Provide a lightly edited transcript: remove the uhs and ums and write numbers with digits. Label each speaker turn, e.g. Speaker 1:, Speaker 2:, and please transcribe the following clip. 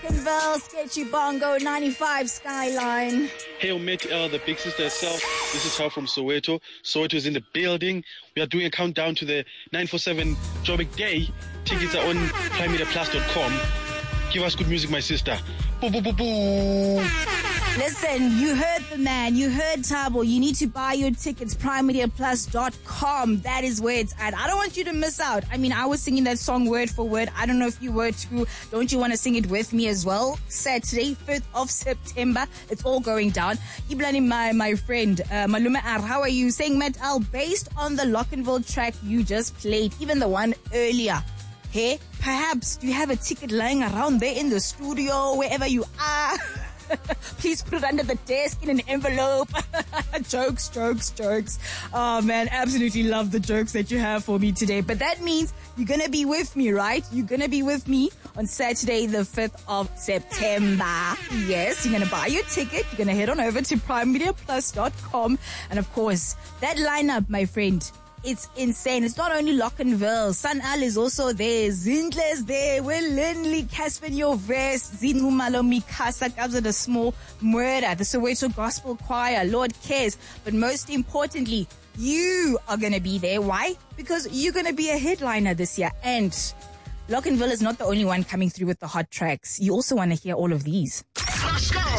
Speaker 1: Lockenville, Sketchy Bongo, 95 Skyline.
Speaker 2: Hail Met L, the big sister herself. This is Hal from Soweto. Soweto is in the building. We are doing a countdown to the 947 Joburg Day. Tickets are on primemediaplus.com. Give us good music, my sister. Boo, boo, boo, boo.
Speaker 1: Listen, you heard the man. You heard Thabo. You need to buy your tickets, primemediaplus.com. That is where it's at. I don't want you to miss out. I mean, I was singing that song word for word. I don't know if you were too. Don't you want to sing it with me as well? Saturday, 5th of September. It's all going down. Iblani, my friend, Malume R, how are you? Saying Met L, based on the Lockenville track you just played, even the one earlier. Hey, perhaps do you have a ticket lying around there in the studio, wherever you are? Please put it under the desk in an envelope. Jokes. Oh man, absolutely love the jokes that you have for me today. But that means you're going to be with me, right? You're going to be with me on Saturday, the 5th of September. Yes, you're going to buy your ticket. You're going to head on over to primemediaplus.com. And of course, that lineup, my friend, it's insane. It's not only Lockenville. Sun-Al is also there. Zindler's there. Will Lindley, Casper Nyovest, Zinumalo Mikasa, Kabza the Small Murder, the Soweto Gospel Choir, Lord Cares. But most importantly, you are going to be there. Why? Because you're going to be a headliner this year. And Lockenville is not the only one coming through with the hot tracks. You also want to hear all of these.
Speaker 3: Let's go!